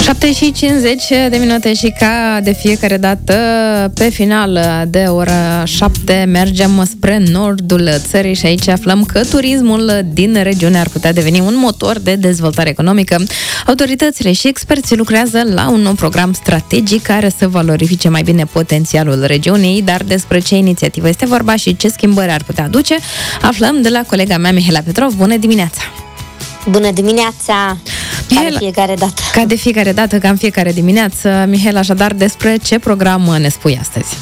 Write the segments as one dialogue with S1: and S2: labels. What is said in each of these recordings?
S1: 7:50 și ca de fiecare dată, pe final de ora 7, mergem spre nordul țării și aici aflăm că turismul din regiune ar putea deveni un motor de dezvoltare economică. Autoritățile și experții lucrează la un nou program strategic care să valorifice mai bine potențialul regiunii, dar despre ce inițiativă este vorba și ce schimbări ar putea aduce, aflăm de la colega mea, Mihaela Petrov. Bună dimineața!
S2: Bună dimineața! Ca de fiecare dată.
S1: Ca de fiecare dată, ca în fiecare dimineață. Mihaela, așadar, despre ce program ne spui astăzi?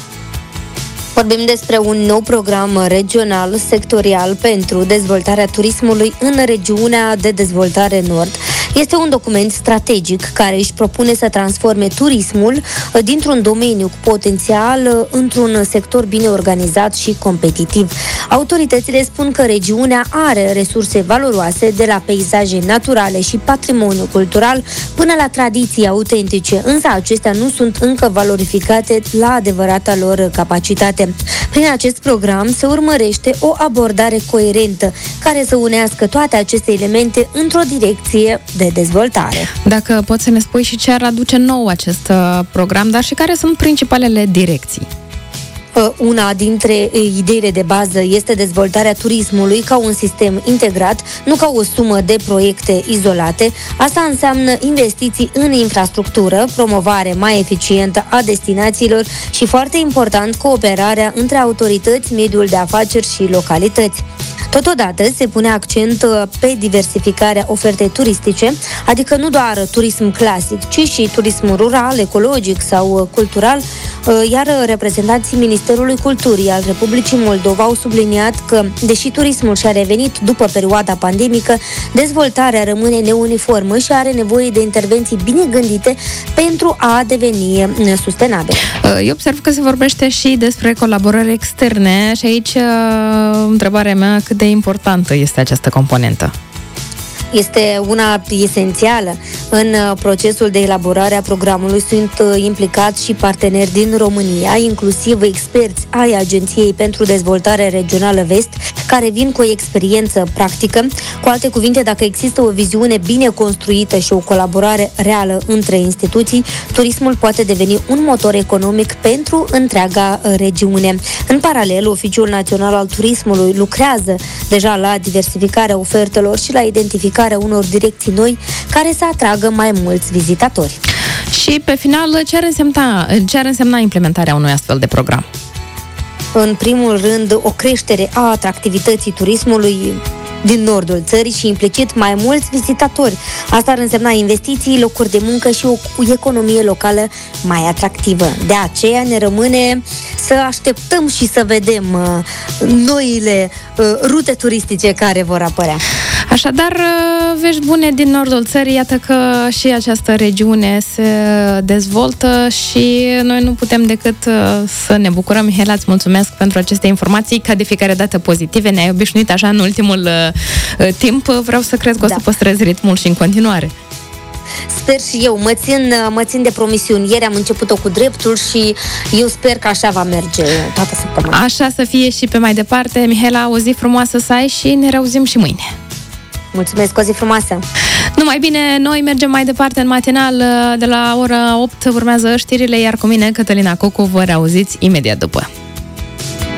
S2: Vorbim despre un nou program regional, sectorial pentru dezvoltarea turismului în regiunea de dezvoltare nord. Este un document strategic care își propune să transforme turismul dintr-un domeniu cu potențial într-un sector bine organizat și competitiv. Autoritățile spun că regiunea are resurse valoroase, de la peisaje naturale și patrimoniu cultural până la tradiții autentice, însă acestea nu sunt încă valorificate la adevărata lor capacitate. Prin acest program se urmărește o abordare coerentă care să unească toate aceste elemente într-o direcție de dezvoltare.
S1: Dacă poți să ne spui și ce ar aduce nou acest program, dar și care sunt principalele direcții?
S2: Una dintre ideile de bază este dezvoltarea turismului ca un sistem integrat, nu ca o sumă de proiecte izolate. Asta înseamnă investiții în infrastructură, promovare mai eficientă a destinațiilor și, foarte important, cooperarea între autorități, mediul de afaceri și localități. Totodată se pune accent pe diversificarea ofertei turistice, adică nu doar turism clasic, ci și turism rural, ecologic sau cultural, iar reprezentanții Ministerului Culturii al Republicii Moldova au subliniat că, deși turismul și-a revenit după perioada pandemică, dezvoltarea rămâne neuniformă și are nevoie de intervenții bine gândite pentru a deveni sustenabil.
S1: Eu observ că se vorbește și despre colaborări externe și aici întrebarea mea, cât de importantă este această componentă?
S2: Este una esențială. În procesul de elaborare a programului sunt implicați și parteneri din România, inclusiv experți ai Agenției pentru Dezvoltare Regională Vest, care vin cu o experiență practică. Cu alte cuvinte, dacă există o viziune bine construită și o colaborare reală între instituții, turismul poate deveni un motor economic pentru întreaga regiune. În paralel, Oficiul Național al Turismului lucrează deja la diversificarea ofertelor și la identificarea unor direcții noi care să atragă mai mulți vizitatori.
S1: Și pe final, ce ar însemna implementarea unui astfel de program?
S2: În primul rând, o creștere a atractivității turismului din nordul țării și implicit mai mulți vizitatori. Asta ar însemna investiții, locuri de muncă și o economie locală mai atractivă. De aceea ne rămâne să așteptăm și să vedem noile rute turistice care vor apărea.
S1: Așadar, vești bune din nordul țării, iată că și această regiune se dezvoltă și noi nu putem decât să ne bucurăm. Mihaela, îți mulțumesc pentru aceste informații, ca de fiecare dată pozitive. Ne-ai obișnuit așa în ultimul timp. Vreau să cred că o să păstrezi ritmul și în continuare.
S2: Sper și eu, mă țin de promisiuni. Ieri am început-o cu dreptul și eu sper că așa va merge toată săptămâna.
S1: Așa să fie și pe mai departe. Mihaela, o zi frumoasă să ai și ne reauzim și mâine.
S2: Mulțumesc, o zi frumoasă!
S1: Numai bine, noi mergem mai departe în matinal. De la ora 8 urmează știrile, iar cu mine, Cătălina Cocu, vă reauziți imediat după.